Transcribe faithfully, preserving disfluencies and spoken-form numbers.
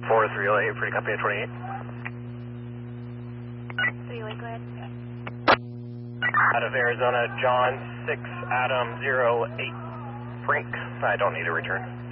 four three oh eight, pretty copy at twenty-eight. three oh eight, go ahead. Out of Arizona, John six Adam zero eight Frank. I don't need a return.